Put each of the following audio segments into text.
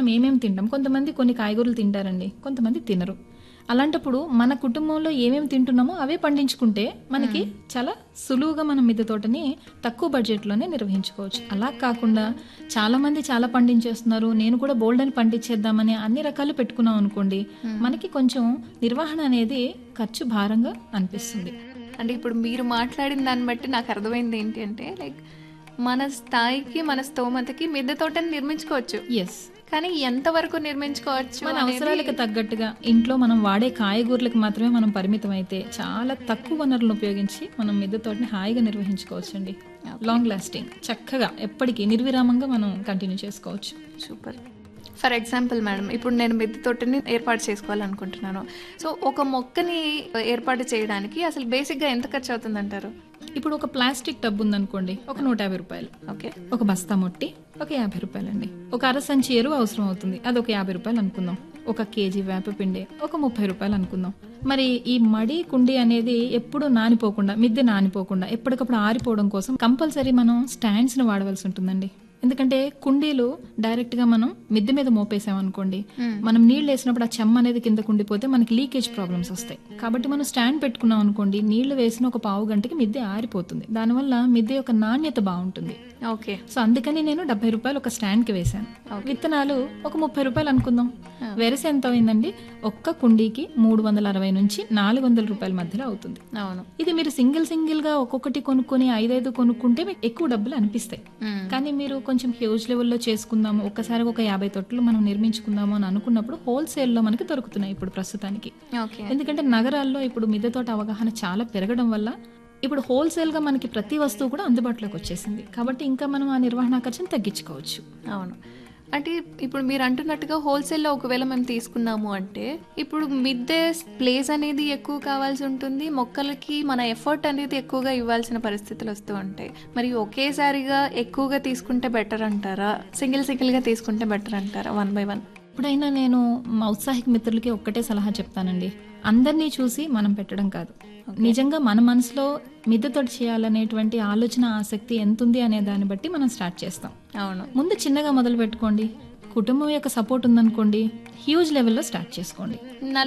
ఏమేమి తింటాం. కొంతమంది కొన్ని కాయగూరలు తింటారండి, కొంతమంది తినరు. అలాంటప్పుడు మన కుటుంబంలో ఏమేమి తింటున్నామో అవే పండించుకుంటే మనకి చాలా సులువుగా మనం మిద్దె తోటని తక్కువ బడ్జెట్లోనే నిర్వహించుకోవచ్చు. అలా కాకుండా చాలా మంది చాలా పండించేస్తున్నారు, నేను కూడా బోల్డ్ అని పండించేద్దామని అన్ని రకాలు పెట్టుకున్నాం అనుకోండి, మనకి కొంచెం నిర్వహణ అనేది ఖర్చు భారంగా అనిపిస్తుంది. అంటే ఇప్పుడు మీరు మాట్లాడిన దాన్ని బట్టి నాకు అర్థమైంది ఏంటి అంటే, లైక్ మన స్థాయికి మన స్తోమతకి మిద్దె తోటని నిర్మించుకోవచ్చు. ఎస్, కానీ ఎంతవరకు నిర్మించుకోవచ్చు మన అవసరాలకు తగ్గట్టుగా ఇంట్లో మనం వాడే కాయగూరలకు మాత్రమే మనం పరిమితం అయితే చాలా తక్కువ వనరులను ఉపయోగించి మనం మిద్దె తోటని హాయిగా నిర్వహించుకోవచ్చండి. లాంగ్ లాస్టింగ్, చక్కగా ఎప్పటికీ నిర్విరామంగా మనం కంటిన్యూ చేసుకోవచ్చు. సూపర్. ఫర్ ఎగ్జాంపుల్ మేడం, ఇప్పుడు నేను మిద్దె తోటని ఏర్పాటు చేసుకోవాలనుకుంటున్నాను. సో ఒక మొక్కని ఏర్పాటు చేయడానికి అసలు బేసిక్గా ఎంత ఖర్చు అవుతుంది అంటారు? ఇప్పుడు ఒక ప్లాస్టిక్ టబ్ ఉందనుకోండి, ఒక 150 రూపాయలు. ఓకే. ఒక బస్తా మొట్టి ఒక 50 రూపాయలు అండి. ఒక అరసంచి ఎరువు అవసరం అవుతుంది, అది ఒక 50 రూపాయలు అనుకుందాం. ఒక కేజీ వేపపిండి ఒక 30 రూపాయలు అనుకుందాం. మరి ఈ మడి కుండి అనేది ఎప్పుడు నానిపోకుండా, మిద్దె నానిపోకుండా ఎప్పటికప్పుడు ఆరిపోవడం కోసం కంపల్సరీ మనం స్టాండ్స్ని వాడవలసి ఉంటుందండి. ఎందుకంటే కుండీలు డైరెక్ట్ గా మనం మిద్దె మీద మోపేసామనుకోండి, మనం నీళ్లు వేసినప్పుడు ఆ చెమ్మ అనేది కిందకు ఉండిపోతే మనకి లీకేజ్ ప్రాబ్లమ్స్ వస్తాయి. కాబట్టి మనం స్టాండ్ పెట్టుకున్నాం అనుకోండి, నీళ్లు వేసిన ఒక పావు గంటకి మిద్దె ఆరిపోతుంది. దానివల్ల మిద్దె యొక్క నాణ్యత బాగుంటుంది. ఓకే. సో అందుకని నేను 70 రూపాయలు ఒక స్టాండ్ కి వేశాను. విత్తనాలు ఒక 30 రూపాయలు అనుకుందాం. వెరస ఎంత అయిందండి? ఒక్క కుండీకి 360 నుంచి 400 రూపాయల మధ్యలో అవుతుంది. అవును. ఇది మీరు సింగిల్ గా ఒక్కొక్కటి కొనుక్కొని 5 కొనుక్కుంటే మీకు ఎక్కువ డబ్బులు అనిపిస్తాయి. కానీ మీరు కొంచెం హ్యూజ్ లెవెల్లో చేసుకుందాము, ఒక్కసారిగా ఒక 50 తొట్లు మనం నిర్మించుకుందాము అని అనుకున్నప్పుడు హోల్సేల్ లో మనకి దొరుకుతున్నాయి ఇప్పుడు ప్రస్తుతానికి. ఎందుకంటే నగరాల్లో ఇప్పుడు మిద్దె తోట అవగాహన చాలా పెరగడం వల్ల ఇప్పుడు హోల్సేల్ గా మనకి ప్రతి వస్తువు కూడా అందుబాటులోకి వచ్చేసింది. కాబట్టి ఇంకా మనం ఆ నిర్వహణ ఖర్చును తగ్గించుకోవచ్చు. అవును. అంటే ఇప్పుడు మీరు అంటున్నట్టుగా హోల్సేల్లో ఒకవేళ మేము తీసుకున్నాము అంటే, ఇప్పుడు మిద్దె ప్లేస్ అనేది ఎక్కువ కావాల్సి ఉంటుంది, మొక్కలకి మన ఎఫర్ట్ అనేది ఎక్కువగా ఇవ్వాల్సిన పరిస్థితులు వస్తూ ఉంటాయి. మరి ఒకేసారిగా ఎక్కువగా తీసుకుంటే బెటర్ అంటారా, సింగిల్ గా తీసుకుంటే బెటర్ అంటారా, 1 by 1? ఇప్పుడైనా నేను మా ఉత్సాహిక మిత్రులకి ఒక్కటే సలహా చెప్తానండి, అందరినీ చూసి మనం పెట్టడం కాదు. నిజంగా మన మనసులో మిద్దె తోట చేయాలనేటువంటి ఆలోచన, ఆసక్తి ఎంత ఉంది అనే దాన్ని బట్టి మనం స్టార్ట్ చేస్తాం. అవును. ముందు చిన్నగా మొదలు పెట్టుకోండి. కుటుంబం యొక్క సపోర్ట్ ఉందనుకోండి, హ్యూజ్ లెవెల్లో స్టార్ట్ చేసుకోండి.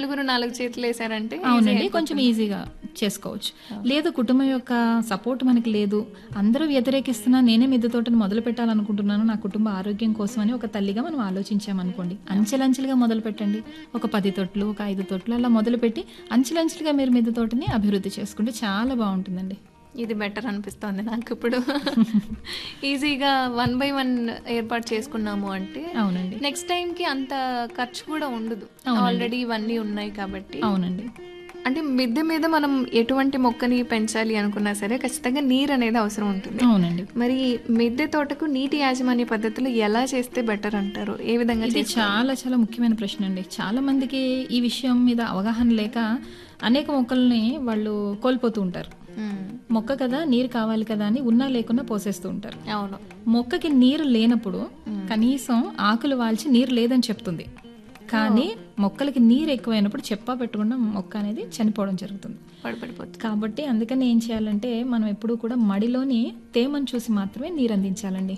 4 చేతులు వేసారంటే అవునండి, కొంచెం ఈజీగా చేసుకోవచ్చు. లేదు కుటుంబం యొక్క సపోర్ట్ మనకి లేదు, అందరూ వ్యతిరేకిస్తున్నా, నేనే మిద్దె తోటను మొదలు పెట్టాలనుకుంటున్నాను నా కుటుంబ ఆరోగ్యం కోసం అని ఒక తల్లిగా మనం ఆలోచించామనుకోండి, అంచెలంచెలుగా మొదలు పెట్టండి. ఒక 10 తొట్లు, ఒక 5 తొట్లు అలా మొదలుపెట్టి అంచెలంచెలుగా మీరు మిద్దె తోటని అభివృద్ధి చేసుకుంటే చాలా బాగుంటుందండి. ఇది బెటర్ అనిపిస్తోంది నాకు ఇప్పుడు. ఈజీగా 1 by 1 ఏర్పాటు చేసుకున్నాము అంటే అవునండి, నెక్స్ట్ టైంకి అంత ఖర్చు కూడా ఉండదు, ఆల్రెడీ ఇవన్నీ ఉన్నాయి కాబట్టి. అవునండి. అంటే మిద్దె మీద మనం ఎటువంటి మొక్కని పెంచాలి అనుకున్నా సరే ఖచ్చితంగా నీరు అనేది అవసరం ఉంటుంది. అవునండి. మరి మిద్దె తోటకు నీటి యాజమాన్య పద్ధతులు ఎలా చేస్తే బెటర్ అంటారు? ఏ విధంగా? ఇది చాలా చాలా ముఖ్యమైన ప్రశ్న అండి. చాలా మందికి ఈ విషయం మీద అవగాహన లేక అనేక మొక్కల్ని వాళ్ళు కోల్పోతూ ఉంటారు. మొక్క కదా, నీరు కావాలి కదా అని ఉన్నా లేకున్నా పోసేస్తూ ఉంటారు. అవును. మొక్కకి నీరు లేనప్పుడు కనీసం ఆకులు వాల్చి నీరు లేదని చెప్తుంది, కానీ మొక్కలకి నీరు ఎక్కువైనప్పుడు చెప్పా పెట్టకుండా మొక్క అనేది చనిపోవడం జరుగుతుంది, పడిపోతుంది. కాబట్టి అందుకని ఏం చేయాలంటే మనం ఎప్పుడూ కూడా మడిలోని తేమను చూసి మాత్రమే నీరు అందించాలండి.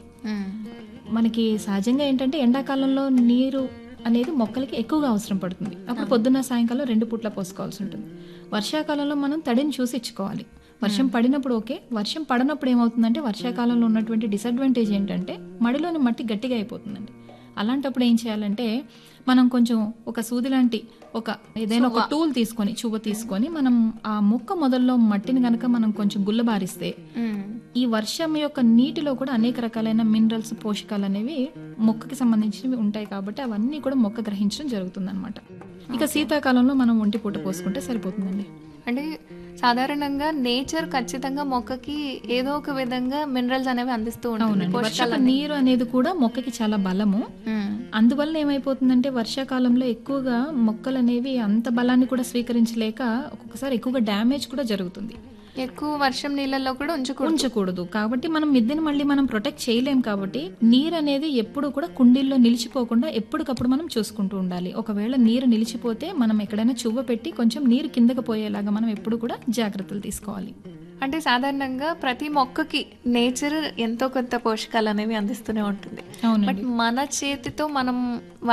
మనకి సహజంగా ఏంటంటే ఎండాకాలంలో నీరు అనేది మొక్కలకి ఎక్కువగా అవసరం పడుతుంది. అప్పుడు పొద్దున్న సాయంకాలం 2 పూట్ల పోసుకోవాల్సి ఉంటుంది. వర్షాకాలంలో మనం తడిని చూసి ఇచ్చుకోవాలి. వర్షం పడినప్పుడు ఓకే, వర్షం పడినప్పుడు ఏమవుతుందంటే వర్షాకాలంలో ఉన్నటువంటి డిసడ్వాంటేజ్ ఏంటంటే మడిలోని మట్టి గట్టిగా అయిపోతుందండి. అలాంటప్పుడు ఏం చేయాలంటే మనం కొంచెం ఒక సూది లాంటి ఏదైనా ఒక టూల్ తీసుకొని, చువ్వ తీసుకొని మనం ఆ మొక్క మొదల్లో మట్టిని గనక మనం కొంచెం గుల్లబారిస్తే ఈ వర్షం యొక్క నీటిలో కూడా అనేక రకాలైన మినరల్స్, పోషకాలు అనేవి మొక్కకి సంబంధించినవి ఉంటాయి. కాబట్టి అవన్నీ కూడా మొక్క గ్రహించడం జరుగుతుంది అనమాట. ఇక శీతాకాలంలో మనం ఒంటి పూట పోసుకుంటే సరిపోతుందండి. అంటే సాధారణంగా నేచర్ ఖచ్చితంగా మొక్కకి ఏదో ఒక విధంగా మినరల్స్ అనేవి అందిస్తూ ఉంటుంది. వర్షపు నీరు అనేది కూడా మొక్కకి చాలా బలము. అందువల్ల ఏమైపోతుందంటే వర్షాకాలంలో ఎక్కువగా మొక్కలు అనేవి అంత బలాన్ని కూడా స్వీకరించలేక ఒక్కొక్కసారి ఎక్కువగా డ్యామేజ్ కూడా జరుగుతుంది. ఎక్కువ వర్షం నీళ్ళల్లో కూడా ఉంచకూడదు. కాబట్టి మనం మిద్దెని మళ్ళీ మనం ప్రొటెక్ట్ చేయలేం. కాబట్టి నీరు అనేది ఎప్పుడు కూడా కుండీల్లో నిలిచిపోకుండా ఎప్పటికప్పుడు మనం చూసుకుంటూ ఉండాలి. ఒకవేళ నీరు నిలిచిపోతే మనం ఎక్కడైనా చువ్వ పెట్టి కొంచెం నీరు కిందకు పోయేలాగా మనం ఎప్పుడు కూడా జాగ్రత్తలు తీసుకోవాలి. అంటే సాధారణంగా ప్రతి మొక్కకి నేచర్ ఎంతో కొంత పోషకాలు అనేవి అందిస్తూనే ఉంటుంది. బట్ మన చేతితో మనం